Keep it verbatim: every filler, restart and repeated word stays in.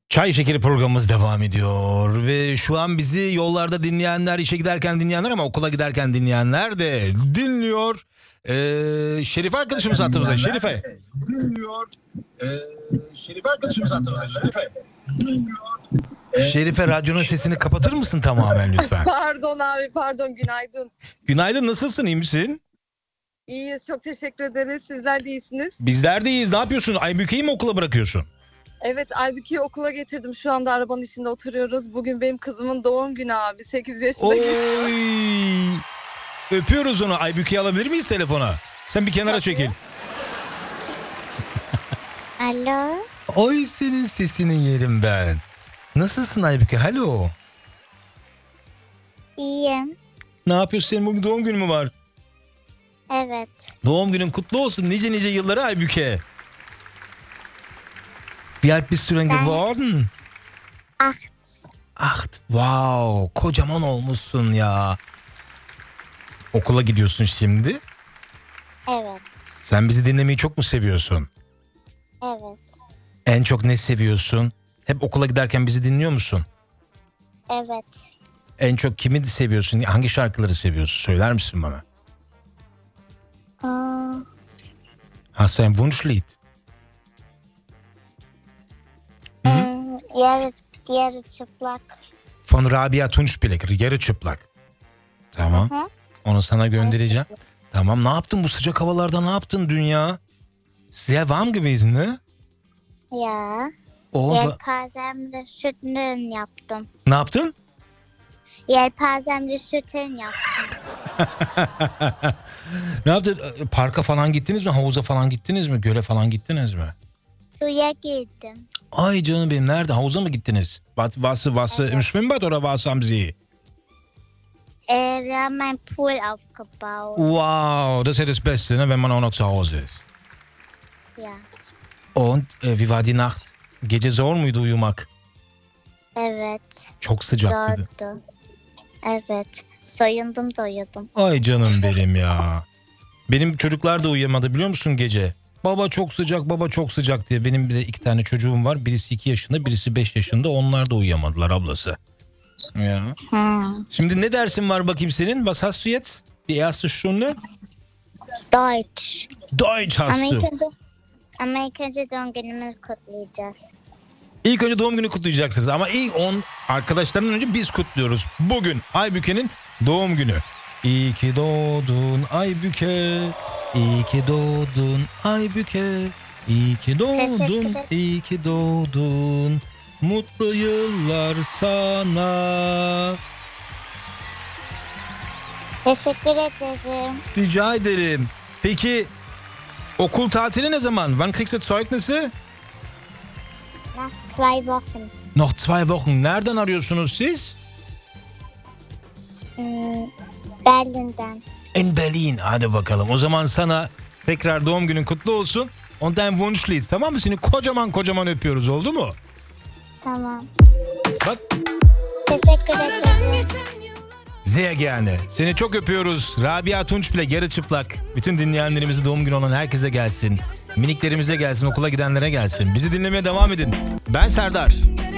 Çay Şekeri programımız devam ediyor ve şu an bizi yollarda dinleyenler, işe giderken dinleyenler ama okula giderken dinleyenler de dinliyor. Ee, Şerife arkadaşımız hattımızda. Şerife. Dinliyor. Ee, Şerife arkadaşımız hattımızda. Şerife. Dinliyor. Şerife, radyonun sesini kapatır mısın tamamen lütfen? Pardon abi, pardon, günaydın. Günaydın, nasılsın, iyi misin? İyiyiz, çok teşekkür ederiz. Sizler de iyisiniz. Bizler de iyiyiz. Ne yapıyorsun? Aybüke'yi mi okula bırakıyorsun? Evet, Aybüke'yi okula getirdim. Şu anda arabanın içinde oturuyoruz. Bugün benim kızımın doğum günü abi. sekiz yaşında. Oy! Öpüyoruz onu. Aybüke'yi alabilir miyiz telefona? Sen bir kenara Tabii. çekil. Alo. Oy, senin sesini yerim ben. Nasılsın Aybüke? Halo. İyiyim. Ne yapıyorsun? Senin bugün doğum günü mü var? Evet. Doğum günün kutlu olsun. Nice nice yılları Aybüke. Wie alt bist du denn Ben- geworden? Acht. Acht. Wow. Kocaman olmuşsun ya. Okula gidiyorsun şimdi. Evet. Sen bizi dinlemeyi çok mu seviyorsun? Evet. En çok ne seviyorsun? Hep okula giderken bizi dinliyor musun? Evet. En çok kimi seviyorsun? Hangi şarkıları seviyorsun? Söyler misin bana? Aa, Hast du ein Wunschlied? hmm, yarı, yarı çıplak. Von Rabia Tunçbilek. Yarı çıplak. Tamam. Hı? Onu sana göndereceğim. Tamam. Ne yaptın bu sıcak havalarda? Ne yaptın dünya? Sehr warm gewesen, ne? Ya. O Yelpazemde sütün yaptım. ne yaptın? Yelpazemde sütün yaptım. Ne yaptın? Parka falan gittiniz mi? Havuza falan gittiniz mi? Göle falan gittiniz mi? Suya girdim. Ay canım benim, nerede? Havuza mı gittiniz? Was, was, was im Schwimmbad oder was am See? Äh, wir haben einen Pool aufgebaut. Wow, das ist ja das Beste, ne? Wenn man auch noch zu Hause ist. Ja. Und äh, wie war die Nacht? Gece zor muydu uyumak? Evet. Çok sıcaktı. Zordu. Evet. Soyundum da uyudum. Ay canım benim ya. Benim çocuklar da uyuyamadı biliyor musun gece? Baba çok sıcak, baba çok sıcak diye. Benim bir de iki tane çocuğum var. Birisi iki yaşında, birisi beş yaşında. Onlar da uyuyamadılar ablası. Ya. Hmm. Şimdi ne dersin var bakayım senin? Was hast du jetzt? Die erste Stunde? Deutsch. Deutsch hast Ama du. ilk önce, ama ilk önce doğum günümüzü kutlayacağız. İlk önce doğum günü kutlayacaksınız ama ilk on arkadaşlarından önce biz kutluyoruz. Bugün Aybüke'nin doğum günü. İyi ki doğdun Aybüke. İyi ki doğdun Aybüke. İyi ki doğdun. Teşekkür ederim. İyi ki doğdun. Mutlu yıllar sana. Teşekkür ederim. Rica ederim. Peki okul tatili ne zaman? Wann kriegst du Zeugnisse? Nach zwei Wochen. Noch zwei Wochen. Nereden arıyorsunuz siz? Hmm, Berlin'den. In Berlin. Hadi bakalım. O zaman sana tekrar doğum günün kutlu olsun. Und dein Wunschlied. Tamam mı? Seni kocaman kocaman öpüyoruz. Oldu mu? Tamam. Bak. Teşekkür ederim. Sehr gerne. Seni çok öpüyoruz. Rabia Tunçbilek, yarı çıplak. Bütün dinleyenlerimizi, doğum günü olan herkese gelsin. Miniklerimize gelsin, okula gidenlere gelsin. Bizi dinlemeye devam edin. Ben Serdar.